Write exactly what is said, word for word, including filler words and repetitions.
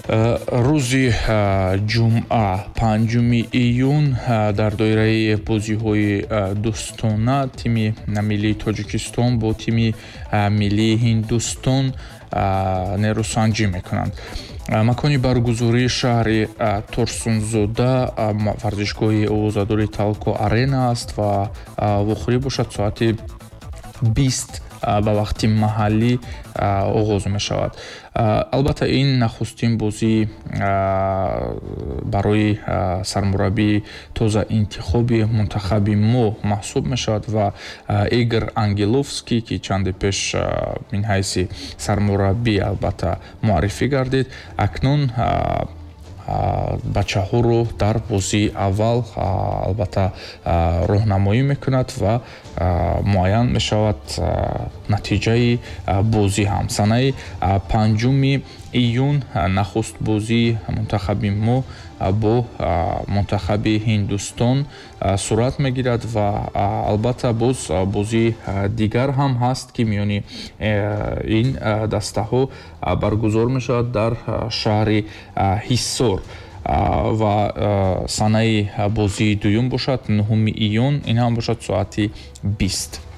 рӯзи ҷумъа панҷуми июн дар доираи бозиҳои дӯстона тими миллии Тоҷикистон бо тими миллии Ҳиндустон нерӯсанҷӣ мекунанд. макони баргузории шаҳри Турсунзода варзишгоҳи овозадори Талко Арена аст ва вохӯрӣ бошад соати бист ба вақти маҳаллӣ оғоз мешавад. албатта ин нахустин бозӣ барои сармураббии тоза интихоби мунтахаби мо маҳсуб мешавад ва Игор Ангеловский ки чанде пеш мин ҳайси сармураббӣ албатта муаррифӣ гардид, акнун бачаҳоро дар бозии аввал албатта роҳнамоӣ мекунад ва муайян мешавад натиҷаи бозӣ ҳам. Санаи панҷуми июн нахуст бозии мунтахаби мо бо мунтахаби Ҳиндустон сурат мегирад ва албатта боз бозии дигар ҳам ҳаст ки миёни ин дастаҳо баргузор мешавад дар шаҳри Ҳиссор ва санаи бозии дуюм бошад нӯҳуми июн, ин ҳам бошад соати бист.